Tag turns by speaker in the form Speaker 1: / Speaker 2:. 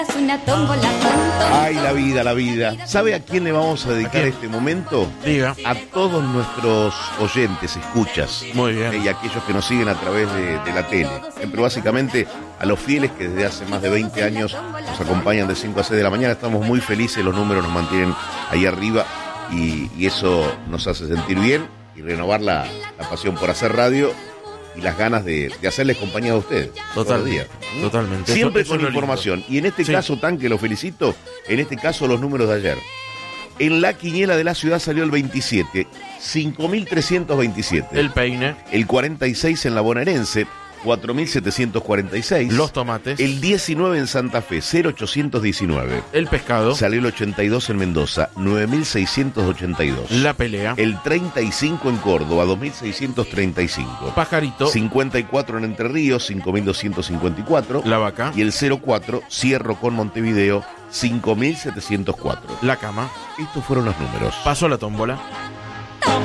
Speaker 1: Una tómbola,
Speaker 2: Ay, la vida, la vida. ¿Sabe a quién le vamos a dedicar este momento?
Speaker 3: Diga.
Speaker 2: A todos nuestros oyentes, escuchas.
Speaker 3: Muy bien.
Speaker 2: Y a aquellos que nos siguen a través de la tele. Pero básicamente a los fieles que desde hace más de 20 años nos acompañan de 5 a 6 de la mañana. Estamos muy felices, los números nos mantienen ahí arriba y eso nos hace sentir bien y renovar la pasión por hacer radio y las ganas de hacerles compañía a ustedes.
Speaker 3: Totalmente.
Speaker 2: Siempre
Speaker 3: Eso
Speaker 2: con
Speaker 3: es lo
Speaker 2: información.
Speaker 3: lindo.
Speaker 2: Y en este
Speaker 3: Sí.
Speaker 2: caso, Tan, que lo felicito, en este caso los números de ayer. En la quiniela de la ciudad salió el 27, 5.327.
Speaker 3: El peine,
Speaker 2: El 46 en la bonaerense, 4.746.
Speaker 3: los tomates,
Speaker 2: El 19 en Santa Fe, 0.819.
Speaker 3: el pescado,
Speaker 2: Salió el 82 en Mendoza, 9.682.
Speaker 3: la pelea,
Speaker 2: El 35 en Córdoba, 2.635.
Speaker 3: pajarito,
Speaker 2: 54 en Entre Ríos, 5.254.
Speaker 3: la vaca,
Speaker 2: Y el 04, cierro con Montevideo, 5.704.
Speaker 3: la cama.
Speaker 2: Estos fueron los números.
Speaker 3: Pasó la tómbola.